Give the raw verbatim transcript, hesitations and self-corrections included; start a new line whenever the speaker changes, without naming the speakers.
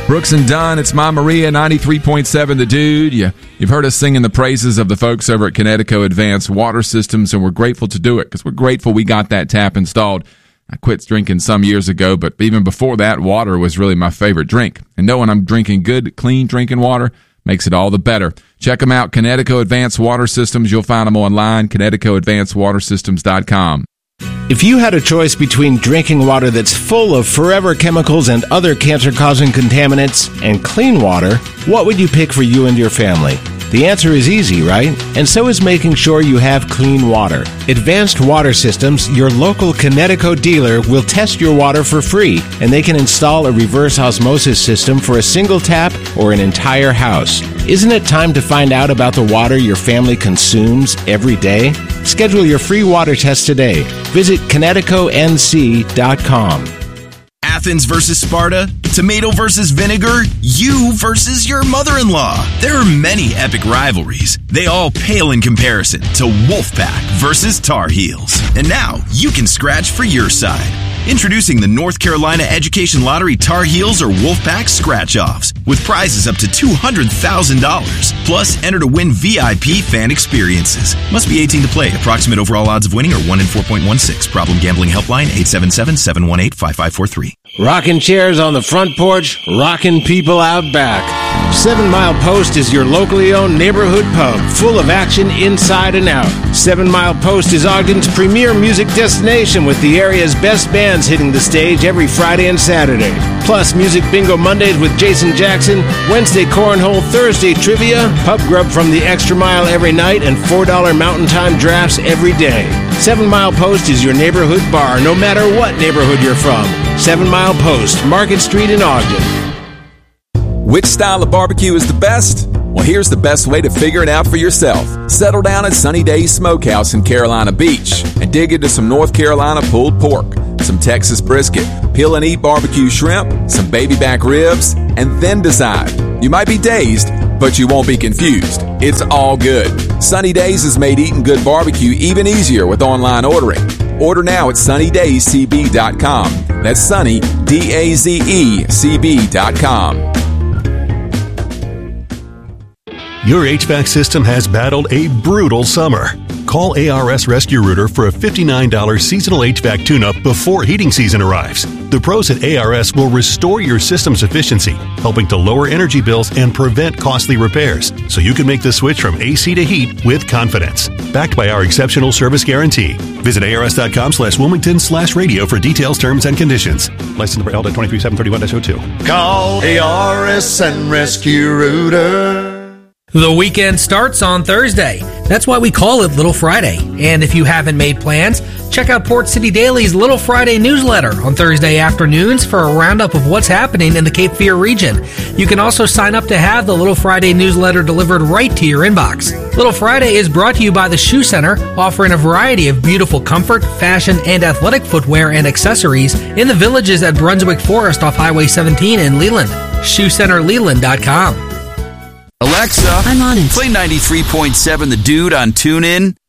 Brooks and Dunn, it's My Maria, ninety-three point seven The Dude. You, you've heard us singing the praises of the folks over at Connecticut Advanced Water Systems, and we're grateful to do it because we're grateful we got that tap installed. I quit drinking some years ago, but even before that, water was really my favorite drink. And knowing I'm drinking good, clean drinking water makes it all the better. Check them out, Connecticut Advanced Water Systems. You'll find them online, Connecticut Advanced Water Systems dot com.
If you had a choice between drinking water that's full of forever chemicals and other cancer-causing contaminants and clean water, what would you pick for you and your family? The answer is easy, right? And so is making sure you have clean water. Advanced Water Systems, your local Connecticut dealer, will test your water for free, and they can install a reverse osmosis system for a single tap or an entire house. Isn't it time to find out about the water your family consumes every day? Schedule your free water test today. Visit Connecticut N C dot com.
Athens versus Sparta, tomato versus vinegar, you versus your mother-in-law. There are many epic rivalries. They all pale in comparison to Wolfpack versus Tar Heels. And now you can scratch for your side. Introducing the North Carolina Education Lottery Tar Heels or Wolfpack Scratch-Offs with prizes up to two hundred thousand dollars. Plus, enter to win V I P fan experiences. Must be eighteen to play. Approximate overall odds of winning are one in four point one six. Problem gambling helpline eight seven seven, seven one eight, five five four three.
Rocking chairs on the front porch, rocking people out back. Seven Mile Post is your locally owned neighborhood pub, full of action inside and out. Seven Mile Post is Ogden's premier music destination with the area's best bands hitting the stage every Friday and Saturday. Plus, Music Bingo Mondays with Jason Jackson, Wednesday Cornhole, Thursday Trivia, pub grub from the Extra Mile every night, and four dollar Mountain Time drafts every day. Seven Mile Post is your neighborhood bar, no matter what neighborhood you're from. Seven Mile Post, Market Street in Ogden.
Which style of barbecue is the best? Well, here's the best way to figure it out for yourself. Settle down at Sunny Days Smokehouse in Carolina Beach and dig into some North Carolina pulled pork, some Texas brisket, peel and eat barbecue shrimp, some baby back ribs, and then decide. You might be dazed, but you won't be confused. It's all good. Sunny Days has made eating good barbecue even easier with online ordering. Order now at sunny days c b dot com. That's Sunny, D A Z E C B dot com.
Your H V A C system has battled a brutal summer. Call A R S Rescue Rooter for a fifty-nine dollars seasonal H V A C tune-up before heating season arrives. The pros at A R S will restore your system's efficiency, helping to lower energy bills and prevent costly repairs, so you can make the switch from A C to heat with confidence. Backed by our exceptional service guarantee. Visit ars.com slash Wilmington slash radio for details, terms, and conditions. License number L twenty-three seven thirty-one dash oh two.
Call A R S and Rescue Rooter.
The weekend starts on Thursday. That's why we call it Little Friday. And if you haven't made plans, check out Port City Daily's Little Friday newsletter on Thursday afternoons for a roundup of what's happening in the Cape Fear region. You can also sign up to have the Little Friday newsletter delivered right to your inbox. Little Friday is brought to you by the Shoe Center, offering a variety of beautiful comfort, fashion, and athletic footwear and accessories in the villages at Brunswick Forest off Highway seventeen in Leland. shoe center leland dot com.
Alexa,
I'm on it.
Play ninety-three point seven The Dude on TuneIn.